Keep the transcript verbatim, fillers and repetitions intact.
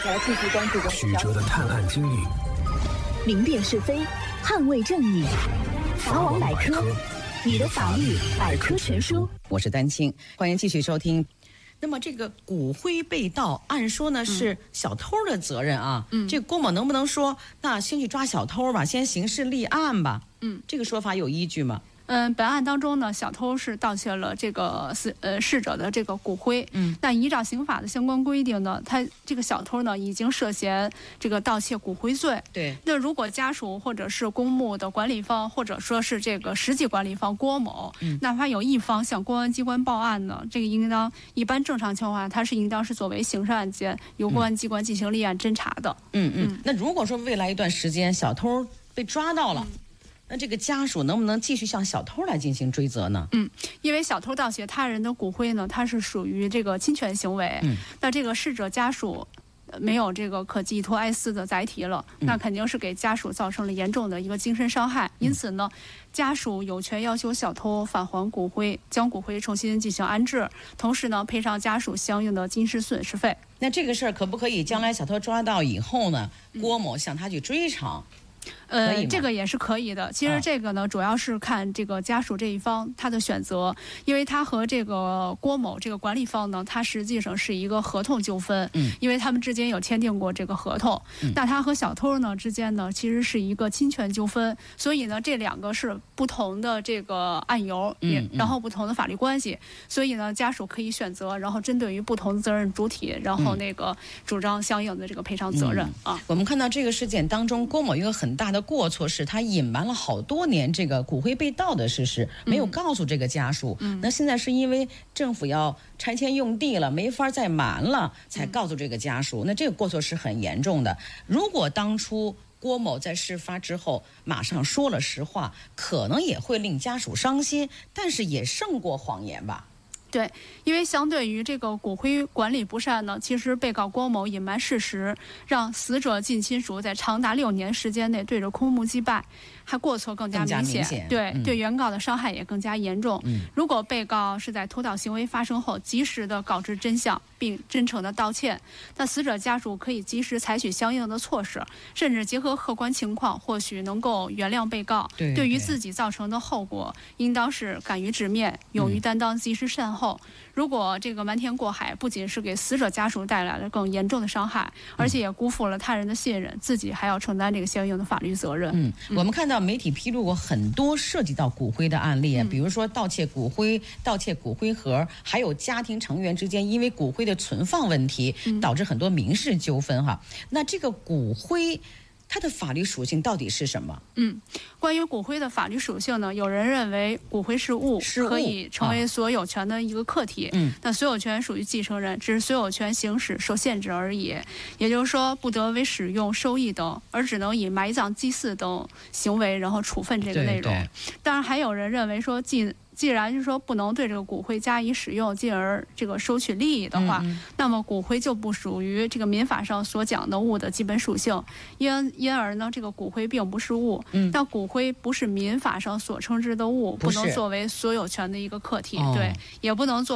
来继续关注曲折的探案经历， 明辨是非，捍卫正义。法网百科，你的法律百科全书。 我是丹青，欢迎继续收听。那么这个骨灰被盗，按说呢是小偷的责任啊。嗯，这个郭某能不能说，那先去抓小偷吧，先刑事立案吧？嗯，这个说法有依据吗？ 嗯，本案当中呢，小偷是盗窃了这个死呃逝者的这个骨灰。嗯，那依照刑法的相关规定呢，他这个小偷呢已经涉嫌这个盗窃骨灰罪。 对。 那如果家属或者是公墓的管理方，或者说是这个实际管理方郭某，嗯，哪怕有一方向公安机关报案呢，这个应当一般正常情况下，它是应当是作为刑事案件，由公安机关进行立案侦查的。 嗯嗯。嗯那如果说未来一段时间小偷被抓到了。嗯那这个家属能不能继续向小偷来进行追责呢？ 嗯，因为小偷盗窃他人的骨灰呢，它是属于这个侵权行为。嗯，那这个逝者家属没有这个可寄托哀思的载体了，嗯、那肯定是给家属造成了严重的一个精神伤害。嗯、因此呢，家属有权要求小偷返还骨灰，将骨灰重新进行安置，同时呢，赔偿家属相应的精神损失费。 那这个事儿可不可以将来小偷抓到以后呢，嗯、郭某向他去追偿？ 呃，这个也是可以的。其实这个呢，主要是看这个家属这一方他的选择，因为他和这个郭某这个管理方呢，他实际上是一个合同纠纷，嗯，因为他们之间有签订过这个合同。嗯、那他和小偷呢之间呢，其实是一个侵权纠纷，所以呢，这两个是不同的这个案由，嗯，然后不同的法律关系，所以呢，家属可以选择，然后针对于不同的责任主体，然后那个主张相应的这个赔偿责任、嗯、啊。 我们看到这个事件当中，郭某一个很大的过错是他隐瞒了好多年这个骨灰被盗的事实，没有告诉这个家属。嗯、那现在是因为政府要拆迁用地了，没法再瞒了，才告诉这个家属。嗯、那这个过错是很严重的。如果当初郭某在事发之后马上说了实话，可能也会令家属伤心，但是也胜过谎言吧。 对，因为相对于这个骨灰管理不善呢，其实被告郭某隐瞒事实，让死者近亲属在长达六年时间内对着空墓祭拜，还过错更加明显。 更加明显对、 嗯、 对原告的伤害也更加严重。嗯、如果被告是在偷盗行为发生后及时的告知真相，并真诚的道歉，那死者家属可以及时采取相应的措施，甚至结合客观情况，或许能够原谅被告。 对, 对于自己造成的后果，应当是敢于直面，勇于担当，及时善后。嗯、如果这个瞒天过海，不仅是给死者家属带来了更严重的伤害，而且也辜负了他人的信任，自己还要承担这个相应的法律责任。 嗯，我们看到媒体披露过很多涉及到骨灰的案例，嗯、比如说盗窃骨灰、盗窃骨灰盒，还有家庭成员之间因为骨灰的存放问题，导致很多民事纠纷哈。嗯、那这个骨灰，它的法律属性到底是什么？ 嗯，关于骨灰的法律属性呢，有人认为骨灰是物， 是物可以成为所有权的一个客体。嗯、啊，那所有权属于继承人，只是所有权行使受限制而已。也就是说，不得为使用、收益等，而只能以埋葬、祭祀等行为，然后处分这个内容。 对对当然，还有人认为说，既既然就是说不能对这个骨灰加以使用，进而这个收取利益的话，嗯嗯那么骨灰就不属于这个民法上所讲的物的基本属性，因因而呢，这个骨灰并不是物。嗯，那骨灰不是民法上所称之的物，不能作为所有权的一个客体，哦、对，也不能作。